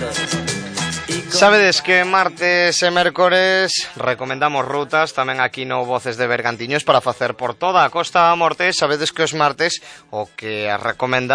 Sabedes que martes e mércores recomendamos rutas tamén aquí no Voces de Bergantiños para facer por toda a Costa da Morte. Sabedes que os martes o que a recomenda